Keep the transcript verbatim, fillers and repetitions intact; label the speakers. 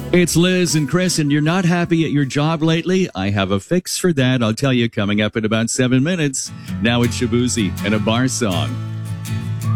Speaker 1: It's Liz and Chris, and you're not happy at your job lately? I have a fix for that. I'll tell you coming up in about seven minutes. Now it's Shabuzi and a bar song.